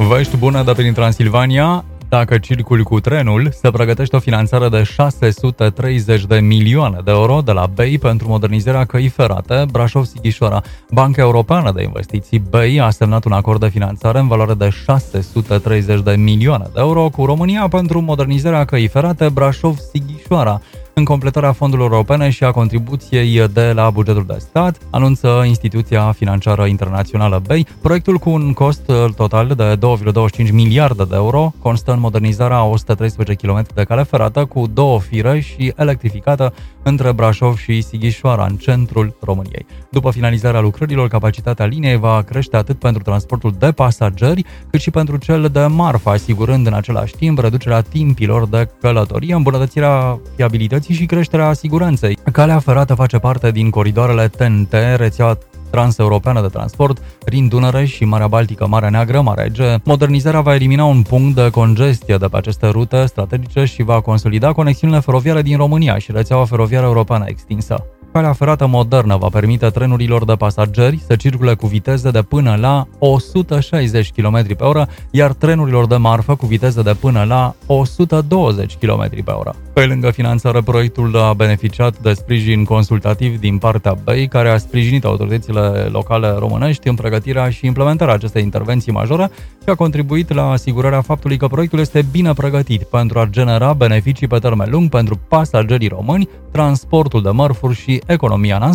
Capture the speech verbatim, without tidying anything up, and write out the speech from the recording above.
Vești bună de prin Transilvania. Dacă circuli cu trenul, se pregătește o finanțare de șase sute treizeci de milioane de euro de la B E I pentru modernizarea căii ferate Brașov-Sighișoara. Banca Europeană de Investiții B E I a semnat un acord de finanțare în valoare de șase sute treizeci de milioane de euro cu România pentru modernizarea căii ferate Brașov-Sighișoara, în completarea fondurilor europene și a contribuției de la bugetul de stat, anunță instituția financiară internațională B E I. Proiectul, cu un cost total de doi virgulă douăzeci și cinci miliarde de euro, constă în modernizarea a o sută treisprezece kilometri de cale ferată cu două fire și electrificată între Brașov și Sighișoara, în centrul României. După finalizarea lucrărilor, capacitatea liniei va crește atât pentru transportul de pasageri, cât și pentru cel de marfă, asigurând în același timp reducerea timpilor de călătorie, îmbunătățirea fiabilității și creșterea siguranței. Calea ferată face parte din coridoarele T N T, rețeaua transeuropeană de transport, Rin-Dunăre și Marea Baltică, Marea Neagră, Marea Ege. Modernizarea va elimina un punct de congestie de pe aceste rute strategice și va consolida conexiunile feroviare din România și rețeaua feroviară europeană extinsă. Calea ferată modernă va permite trenurilor de pasageri să circule cu viteze de până la o sută șaizeci de kilometri pe oră, iar trenurilor de marfă cu viteze de până la o sută douăzeci de kilometri pe oră. Pe lângă finanțare, proiectul a beneficiat de sprijin consultativ din partea B E I, care a sprijinit autoritățile locale românești în pregătirea și implementarea acestei intervenții majore și a contribuit la asigurarea faptului că proiectul este bine pregătit pentru a genera beneficii pe termen lung pentru pasagerii români, transportul de mărfuri și economia în